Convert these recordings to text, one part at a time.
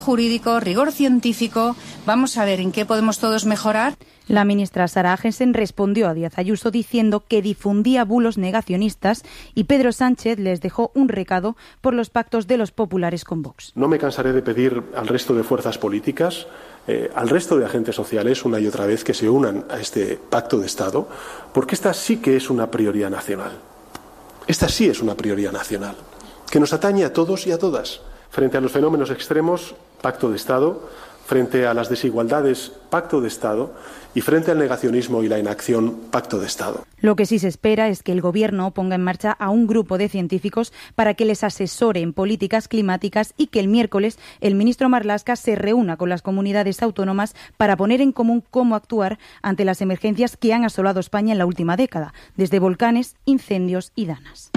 Jurídico, rigor científico, vamos a ver en qué podemos todos mejorar. La ministra Sara Agesen respondió a Díaz Ayuso diciendo que difundía bulos negacionistas y Pedro Sánchez les dejó un recado por los pactos de los populares con Vox. No me cansaré de pedir al resto de fuerzas políticas, al resto de agentes sociales, una y otra vez, que se unan a este pacto de Estado, porque esta sí que es una prioridad nacional. Esta sí es una prioridad nacional, que nos atañe a todos y a todas. Frente a los fenómenos extremos, pacto de Estado; frente a las desigualdades, pacto de Estado; y frente al negacionismo y la inacción, pacto de Estado. Lo que sí se espera es que el Gobierno ponga en marcha a un grupo de científicos para que les asesore en políticas climáticas y que el miércoles el ministro Marlaska se reúna con las comunidades autónomas para poner en común cómo actuar ante las emergencias que han asolado España en la última década, desde volcanes, incendios y danas.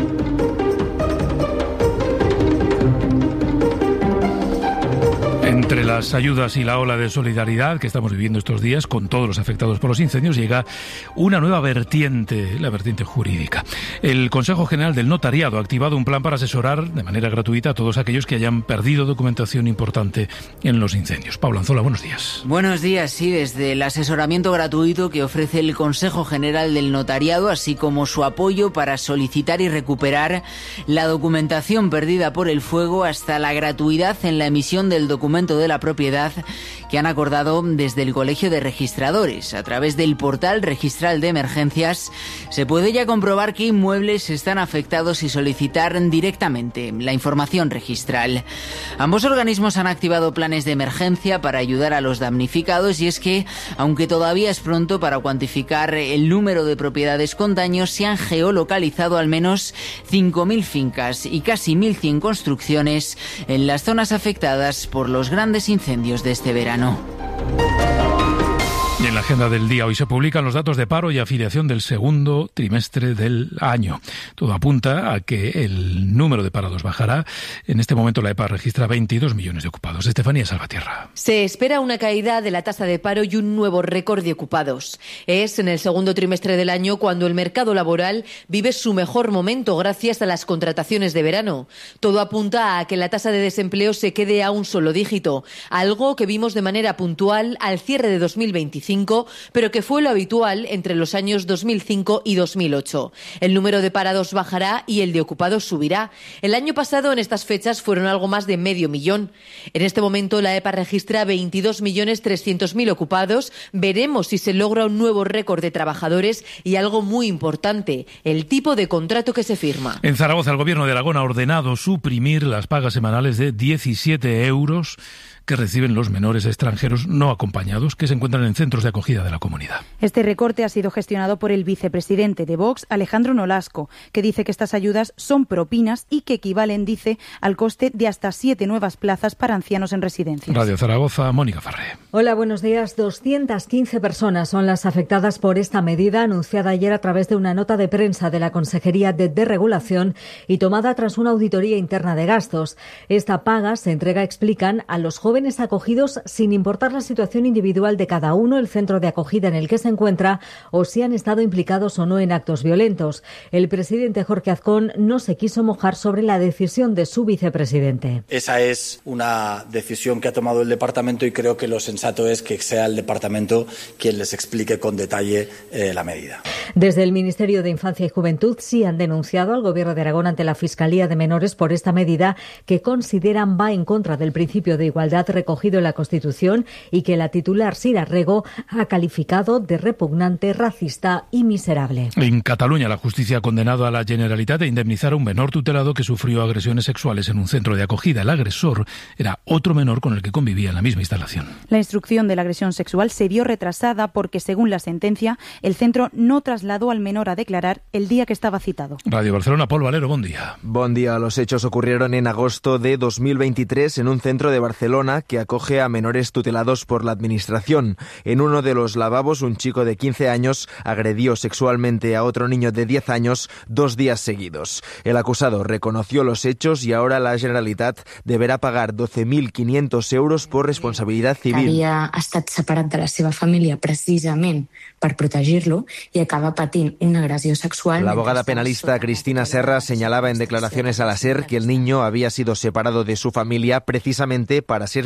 Entre las ayudas y la ola de solidaridad que estamos viviendo estos días con todos los afectados por los incendios llega una nueva vertiente, la vertiente jurídica. El Consejo General del Notariado ha activado un plan para asesorar de manera gratuita a todos aquellos que hayan perdido documentación importante en los incendios. Pablo Anzola, buenos días. Buenos días, sí, desde el asesoramiento gratuito que ofrece el Consejo General del Notariado, así como su apoyo para solicitar y recuperar la documentación perdida por el fuego, hasta la gratuidad en la emisión del documento de la propiedad que han acordado desde el Colegio de Registradores. A través del portal registral de emergencias se puede ya comprobar qué inmuebles están afectados y solicitar directamente la información registral. Ambos organismos han activado planes de emergencia para ayudar a los damnificados, y es que, aunque todavía es pronto para cuantificar el número de propiedades con daños, se han geolocalizado al menos 5.000 fincas y casi 1.100 construcciones en las zonas afectadas por los grandes incendios de este verano. Y en la agenda del día hoy se publican los datos de paro y afiliación del segundo trimestre del año. Todo apunta a que el número de parados bajará. En este momento la EPA registra 22 millones de ocupados. Estefanía Salvatierra. Se espera una caída de la tasa de paro y un nuevo récord de ocupados. Es en el segundo trimestre del año cuando el mercado laboral vive su mejor momento gracias a las contrataciones de verano. Todo apunta a que la tasa de desempleo se quede a un solo dígito, algo que vimos de manera puntual al cierre de 2025, pero que fue lo habitual entre los años 2005 y 2008. El número de parados bajará y el de ocupados subirá. El año pasado, en estas fechas, fueron algo más de 500.000. En este momento, la EPA registra 22.300.000 ocupados. Veremos si se logra un nuevo récord de trabajadores y algo muy importante, el tipo de contrato que se firma. En Zaragoza, el Gobierno de Aragón ha ordenado suprimir las pagas semanales de 17 euros que reciben los menores extranjeros no acompañados que se encuentran en centros de acogida de la comunidad. Este recorte ha sido gestionado por el vicepresidente de Vox, Alejandro Nolasco, que dice que estas ayudas son propinas y que equivalen, dice, al coste de hasta 7 nuevas plazas para ancianos en residencias. Radio Zaragoza, Mónica Farré. Hola, buenos días. 215 personas son las afectadas por esta medida anunciada ayer a través de una nota de prensa de la Consejería de Desregulación y tomada tras una auditoría interna de gastos. Esta paga se entrega, explican, a los jóvenes acogidos sin importar la situación individual de cada uno, el centro de acogida en el que se encuentra o si han estado implicados o no en actos violentos. El presidente Jorge Azcón no se quiso mojar sobre la decisión de su vicepresidente. Esa es una decisión que ha tomado el departamento y creo que lo sensato es que sea el departamento quien les explique con detalle la medida. Desde el Ministerio de Infancia y Juventud sí han denunciado al Gobierno de Aragón ante la Fiscalía de Menores por esta medida que consideran va en contra del principio de igualdad recogido en la Constitución y que la titular Sira Rego ha calificado de repugnante, racista y miserable. En Cataluña, la justicia ha condenado a la Generalitat a indemnizar a un menor tutelado que sufrió agresiones sexuales en un centro de acogida. El agresor era otro menor con el que convivía en la misma instalación. La instrucción de la agresión sexual se vio retrasada porque, según la sentencia, el centro no trasladó al menor a declarar el día que estaba citado. Radio Barcelona, Paul Valero, buen día. Buen día. Los hechos ocurrieron en agosto de 2023 en un centro de Barcelona Barcelona que acoge a menores tutelados por la Administración. En uno de los lavabos, un chico de 15 años agredió sexualmente a otro niño de 10 años 2 días seguidos. El acusado reconoció los hechos y ahora la Generalitat deberá pagar 12.500 euros por responsabilidad civil. Havia estat separat de la seva família precisament per protegir-lo i acaba patint una agressió sexual. La abogada penalista Cristina Serra señalaba en declaraciones a la SER que el niño había sido separado de su familia precisamente para ser